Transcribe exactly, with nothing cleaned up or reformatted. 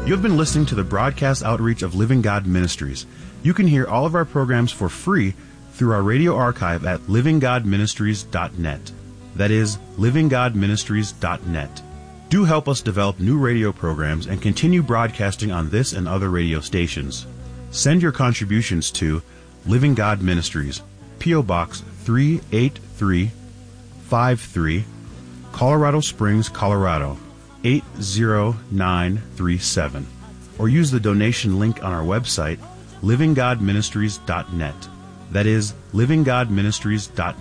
You have been listening to the broadcast outreach of Living God Ministries. You can hear all of our programs for free through our radio archive at living god ministries dot net. That is, living god ministries dot net. Do help us develop new radio programs and continue broadcasting on this and other radio stations. Send your contributions to Living God Ministries, P O. Box three eight three five three, Colorado Springs, Colorado eight zero nine three seven, or use the donation link on our website, living god ministries dot net. That is, living god ministries dot